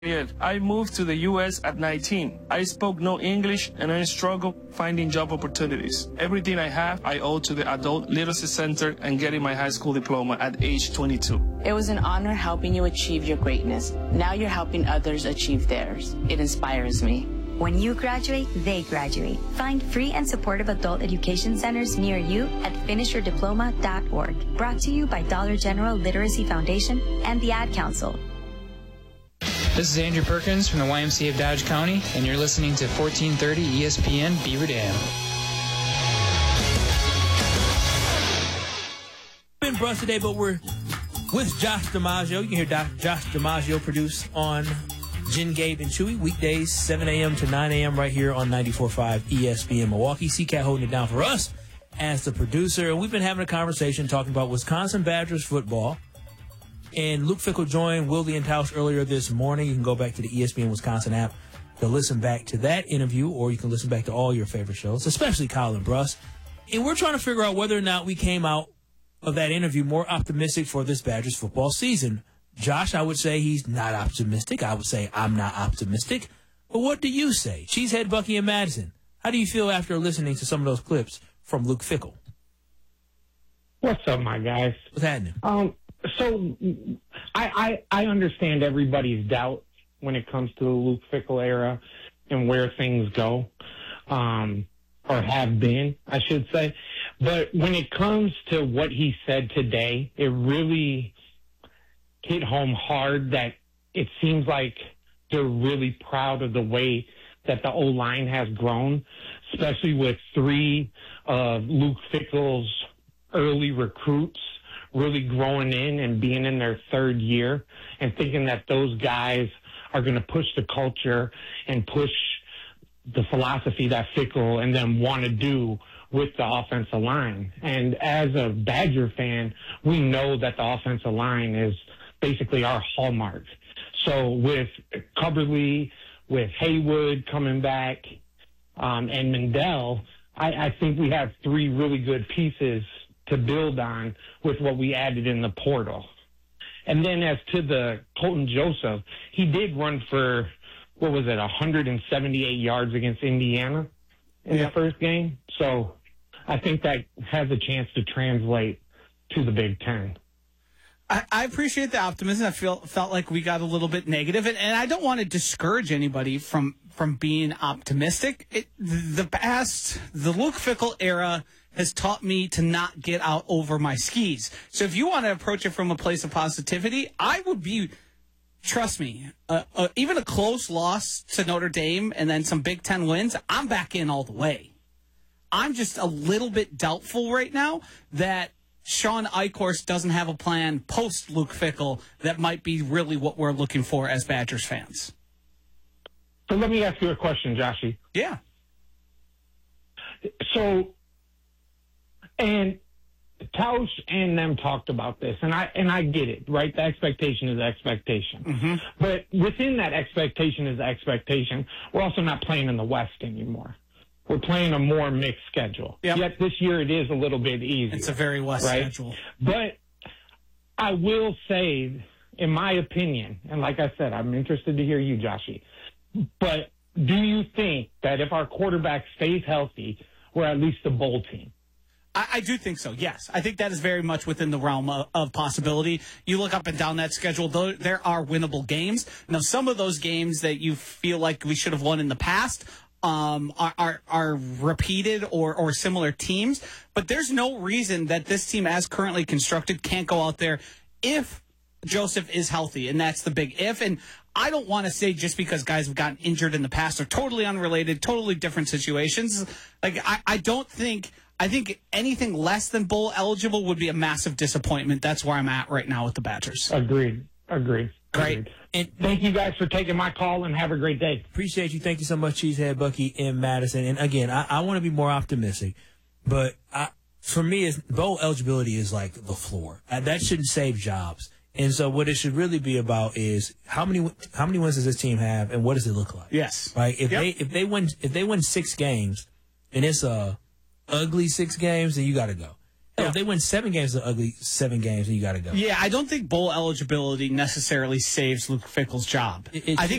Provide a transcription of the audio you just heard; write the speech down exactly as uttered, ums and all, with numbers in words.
I moved to the U S at nineteen. I spoke no English and I struggled finding job opportunities. Everything I have, I owe to the Adult Literacy Center and getting my high school diploma at age twenty-two. It was an honor helping you achieve your greatness. Now you're helping others achieve theirs. It inspires me. When you graduate, they graduate. Find free and supportive adult education centers near you at finish your diploma dot org. Brought to you by Dollar General Literacy Foundation and the Ad Council. This is Andrew Perkins from the Y M C A of Dodge County, and you're listening to fourteen thirty E S P N Beaver Dam. Been brushed today, but we're with Josh DiMaggio. You can hear Doc, Josh DiMaggio produce on Jen, Gabe, and Chewy weekdays, seven a.m. to nine a.m. right here on ninety-four point five E S P N Milwaukee. C-Cat holding it down for us as the producer. And we've been having a conversation talking about Wisconsin Badgers football. And Luke Fickell joined Wildy and Tausch earlier this morning. You can go back to the E S P N Wisconsin app to listen back to that interview, or you can listen back to all your favorite shows, especially Kyle and Bruss. And we're trying to figure out whether or not we came out of that interview more optimistic for this Badgers football season. Josh, I would say he's not optimistic. I would say I'm not optimistic. But what do you say? Cheesehead, Bucky, and Madison, how do you feel after listening to some of those clips from Luke Fickell? What's up, my guys? What's happening? Um, so I, I I understand everybody's doubt when it comes to the Luke Fickell era and where things go, um, or have been, I should say. But when it comes to what he said today, it really hit home hard that it seems like they're really proud of the way that the O-line has grown, especially with three of Luke Fickell's early recruits really growing in and being in their third year, and thinking that those guys are going to push the culture and push the philosophy that Fickell and them want to do with the offensive line. And as a Badger fan, we know that the offensive line is basically our hallmark. So with Cubberly, with Haywood coming back, um, and Mendel, I, I think we have three really good pieces to build on with what we added in the portal. And then as to the Colton Joseph, he did run for, what was it, one hundred seventy-eight yards against Indiana in yeah. the first game. So I think that has a chance to translate to the Big Ten. I, I appreciate the optimism. I feel felt like we got a little bit negative, and, and I don't want to discourage anybody from from being optimistic. It, the past, the Luke Fickell era has taught me to not get out over my skis. So if you want to approach it from a place of positivity, I would be, trust me, uh, uh, even a close loss to Notre Dame and then some Big Ten wins, I'm back in all the way. I'm just a little bit doubtful right now that Sean Eichhorst doesn't have a plan post Luke Fickell that might be really what we're looking for as Badgers fans. So let me ask you a question, Joshy. Yeah. So, and Tausch and them talked about this, and I and I get it, right? The expectation is expectation. Mm-hmm. But within that expectation is expectation, we're also not playing in the West anymore. We're playing a more mixed schedule. Yep. Yet this year it is a little bit easier. It's a very West right? schedule. But I will say, in my opinion, and like I said, I'm interested to hear you, Joshy, but do you think that if our quarterback stays healthy, we're at least a bowl team? I, I do think so, yes. I think that is very much within the realm of, of possibility. You look up and down that schedule, though, there are winnable games. Now, some of those games that you feel like we should have won in the past um, are, are, are repeated or, or similar teams. But there's no reason that this team, as currently constructed, can't go out there if Joseph is healthy, and that's the big if. And I don't want to say just because guys have gotten injured in the past are totally unrelated, totally different situations. Like, I, I don't think... I think anything less than bowl eligible would be a massive disappointment. That's where I'm at right now with the Badgers. Agreed. Agreed. Great. Agreed. And thank you guys for taking my call, and have a great day. Appreciate you. Thank you so much, Cheesehead, Bucky, and Madison. And again, I, I want to be more optimistic, but I, for me, it's, bowl eligibility is like the floor. Uh, that shouldn't save jobs. And so what it should really be about is how many how many wins does this team have, and what does it look like? Yes. Right. If yep. they if they win if they win six games, and it's a ugly six games, then you got to go. No, if they win seven games, the ugly seven games, and you got to go. Yeah, I don't think bowl eligibility necessarily saves Luke Fickell's job. It- it I think